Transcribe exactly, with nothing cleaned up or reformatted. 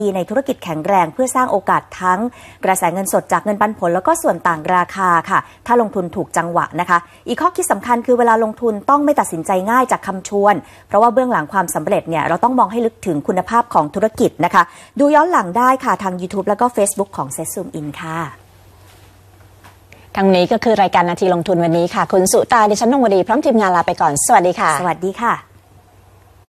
ในธุรกิจแข็งแรงเพื่อสร้างโอกาสทั้งกระแสเงินสดจากเงินปันผลแล้วก็ส่วนต่างราคาค่ะถ้าลงทุนถูกจังหวะนะคะอีกข้อคิดสำคัญคือเวลาลงทุนต้องไม่ตัดสินใจง่ายจากคำชวนเพราะว่าเบื้องหลังความสำเร็จเนี่ยเราต้องมองให้ลึกถึงคุณภาพของธุรกิจนะคะดูย้อนหลังได้ค่ะทาง YouTube แล้วก็ Facebook ของ เซ็ต ซูม อิน ค่ะทั้งนี้ก็คือรายการนาทีลงทุนวันนี้ค่ะคุณสุตาดิฉันนงวดีพร้อมทีมงานลาไปก่อนสวัสดีค่ะสวัสดีค่ะ